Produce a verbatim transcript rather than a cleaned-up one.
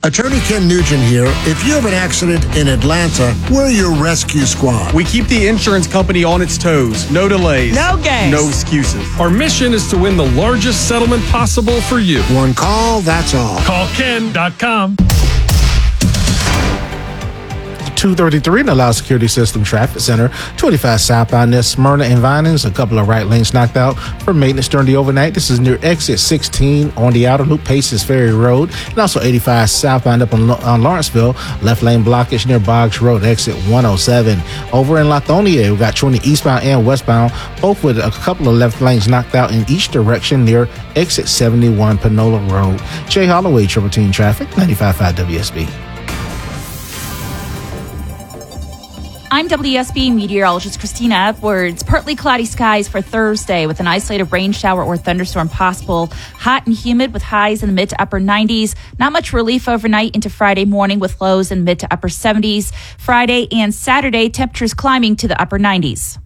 Attorney Ken Nugent here. If you have an accident in Atlanta, we're your rescue squad. We keep the insurance company on its toes. No delays. No games. No excuses. Our mission is to win the largest settlement possible for you. One call, that's all. Call Ken dot com. two thirty-three in the Loud Security System Traffic Center, twenty-five southbound near Smyrna and Vinings. A couple of right lanes knocked out for maintenance during the overnight. This is near exit sixteen on the outer loop, Paces Ferry Road, and also eighty-five southbound up on, on Lawrenceville. Left lane blockage near Boggs Road, exit one oh seven. Over in Lithonia, we got twenty eastbound and westbound, both with a couple of left lanes knocked out in each direction near exit seventy-one Panola Road. Jay Holloway, Triple Team Traffic, ninety-five point five W S B. I'm W S B meteorologist Christina Edwards. Partly cloudy skies for Thursday with an isolated rain shower or thunderstorm possible. Hot and humid with highs in the mid to upper nineties. Not much relief overnight into Friday morning with lows in mid to upper seventies. Friday and Saturday, temperatures climbing to the upper nineties.